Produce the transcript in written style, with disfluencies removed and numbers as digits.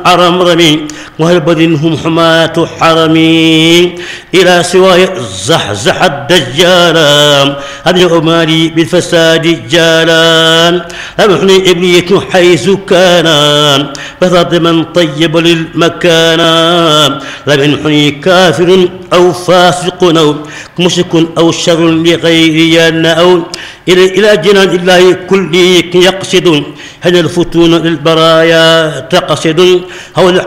حرم رمي وهل بدنهم حماة حرمي إلى سواي زحزح الدجال هذه أمالي بالفساد جالا أمحني ابنية حيث كان بفضل من طيب للمكان لم ينحني كافر أو فاسق أو مشرك أو شر لغيري أو إلى جنان الله كل يقصد هل الفتون للبرايا تقصد هو